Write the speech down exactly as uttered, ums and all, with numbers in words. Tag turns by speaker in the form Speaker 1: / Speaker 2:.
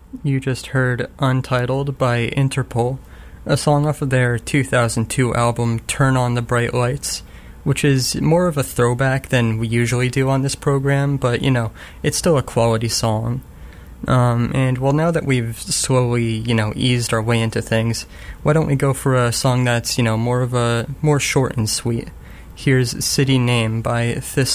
Speaker 1: You just heard Untitled by Interpol, a song off of their two thousand two album Turn on the Bright Lights, which is more of a throwback than we usually do on this program, but, you know, it's still a quality song. Um, and, well, now that we've slowly, you know, eased our way into things, why don't we go for a song that's, you know, more of a, more short and sweet. Here's City Name by Thistle.